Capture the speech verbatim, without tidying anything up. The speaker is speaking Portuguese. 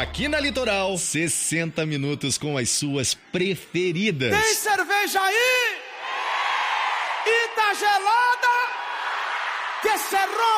Aqui na Litoral, sessenta minutos com as suas preferidas. Tem cerveja aí? E tá gelada? Que cê rompe